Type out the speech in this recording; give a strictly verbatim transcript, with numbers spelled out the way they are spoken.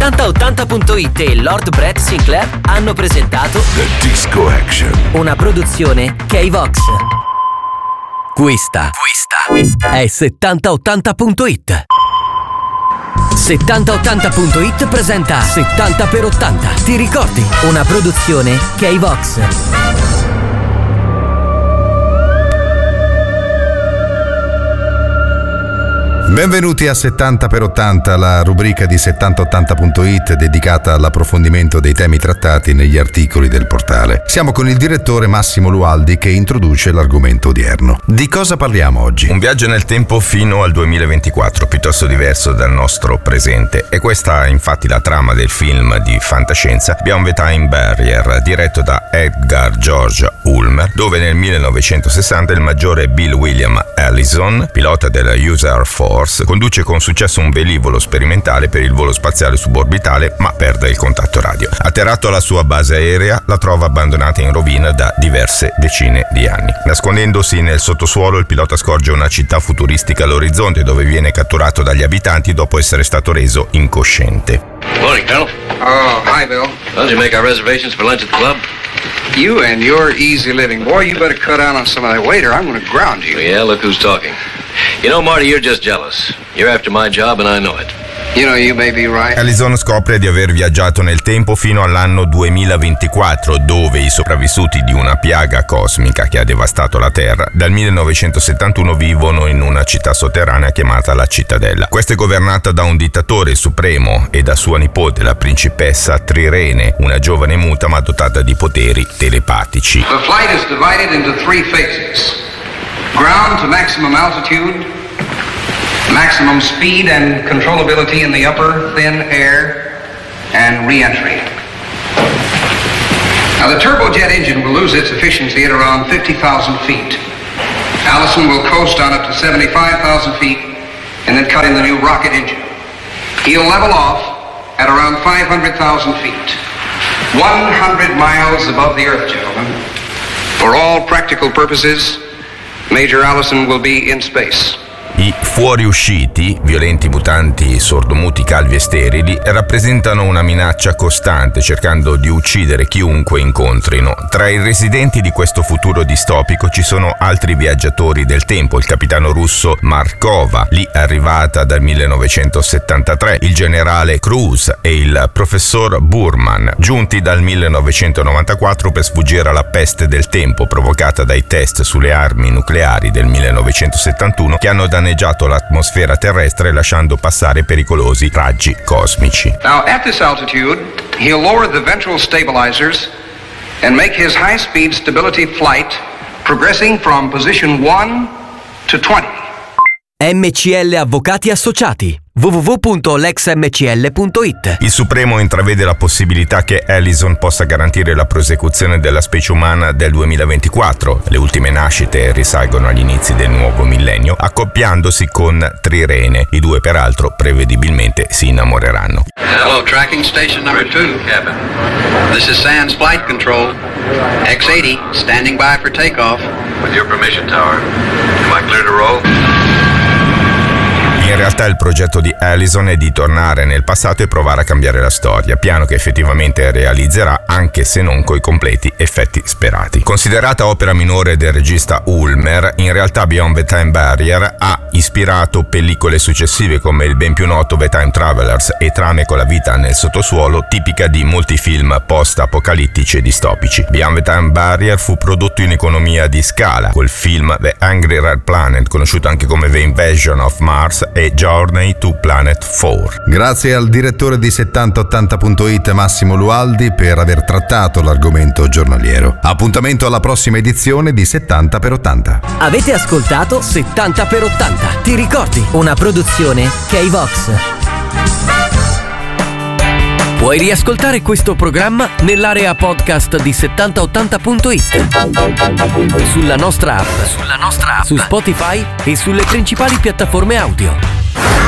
settanta ottanta punto it e Lord Brett Sinclair hanno presentato The Disco Action, una produzione K-Vox. Questa, questa è settanta ottanta punto it. settanta ottanta punto it presenta settanta per ottanta. Ti ricordi? Una produzione K-Vox. Benvenuti a settanta per ottanta, la rubrica di settanta ottanta punto it dedicata all'approfondimento dei temi trattati negli articoli del portale. Siamo con il direttore Massimo Lualdi che introduce l'argomento odierno. Di cosa parliamo oggi? Un viaggio nel tempo fino al duemilaventiquattro, piuttosto diverso dal nostro presente. E questa è infatti la trama del film di fantascienza Beyond the Time Barrier, diretto da Edgar George Ulmer, dove nel millenovecentosessanta il maggiore Bill William Ellison, pilota della U S Air Force, conduce con successo un velivolo sperimentale per il volo spaziale suborbitale, ma perde il contatto radio. Atterrato alla sua base aerea, la trova abbandonata in rovina da diverse decine di anni. Nascondendosi nel sottosuolo, il pilota scorge una città futuristica all'orizzonte, dove viene catturato dagli abitanti dopo essere stato reso incosciente. Morning, Colonel. Oh, hi, Bill. Well, did you make our reservations for lunch at the club? You and your easy living. Boy, you better cut down on some of that waiter. I'm going to ground you. Yeah, look who's talking. You know, Marty, you're just jealous. You're after my job and I know it. You know, you may be right. Ellison scopre di aver viaggiato nel tempo fino all'anno duemilaventiquattro, dove i sopravvissuti di una piaga cosmica che ha devastato la Terra dal millenovecentosettantuno vivono in una città sotterranea chiamata la Cittadella. Questa è governata da un dittatore supremo e da sua nipote, la principessa Trirene, una giovane muta ma dotata di poteri telepatici. The flight is divided into three phases. Ground to maximum altitude, maximum speed and controllability in the upper thin air, and re-entry. Now the turbojet engine will lose its efficiency at around fifty thousand feet. Allison will coast on up to seventy-five thousand feet and then cut in the new rocket engine. He'll level off at around five hundred thousand feet. one hundred miles above the Earth, gentlemen. For all practical purposes, Major Allison will be in space. I fuoriusciti, violenti mutanti sordomuti, calvi e sterili, rappresentano una minaccia costante, cercando di uccidere chiunque incontrino. Tra i residenti di questo futuro distopico ci sono altri viaggiatori del tempo: il capitano russo Markova, lì arrivata dal millenovecentosettantatré, il generale Cruz e il professor Burman, giunti dal millenovecentonovantaquattro per sfuggire alla peste del tempo provocata dai test sulle armi nucleari del millenovecentosettantuno che hanno danneggiato l'atmosfera terrestre lasciando passare pericolosi raggi cosmici. Now at this altitude, he'll lower the ventral stabilizers and make his high-speed stability flight progressing from position one to twenty. M C L Avvocati Associati. w w w punto lex m c l punto it. Il Supremo intravede la possibilità che Ellison possa garantire la prosecuzione della specie umana del duemilaventiquattro. Le ultime nascite risalgono agli inizi del nuovo millennio, accoppiandosi con Trirene. I due, peraltro, prevedibilmente si innamoreranno. Hello, tracking station number two, Captain. This is Sands Flight Control. X eighty, standing by for takeoff. With your permission, Tower. Am I clear to roll? In realtà il progetto di Ellison è di tornare nel passato e provare a cambiare la storia, piano che effettivamente realizzerà, anche se non coi completi effetti sperati. Considerata opera minore del regista Ulmer, in realtà Beyond the Time Barrier ha ispirato pellicole successive come il ben più noto The Time Travelers e trame con la vita nel sottosuolo, tipica di molti film post-apocalittici e distopici. Beyond the Time Barrier fu prodotto in economia di scala, col film The Angry Red Planet, conosciuto anche come The Invasion of Mars, e Journey to Planet quattro. Grazie al direttore di settanta ottanta punto it Massimo Lualdi per aver trattato l'argomento giornaliero. Appuntamento alla prossima edizione di settanta per ottanta. Avete ascoltato settanta per ottanta. Ti ricordi? Una produzione K-Vox. Puoi riascoltare questo programma nell'area podcast di settanta ottanta punto it, sulla nostra app, sulla nostra app, su Spotify e sulle principali piattaforme audio.